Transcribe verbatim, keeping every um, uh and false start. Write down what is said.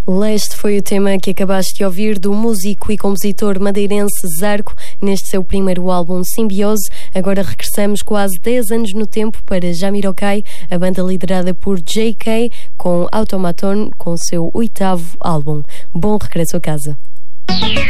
Leste foi o tema que acabaste de ouvir do músico e compositor madeirense Zarco neste seu primeiro álbum Simbiose. Agora regressamos quase dez anos no tempo para Jamiroquai, a banda liderada por J K com Automaton com o seu oitavo álbum. Bom regresso a casa.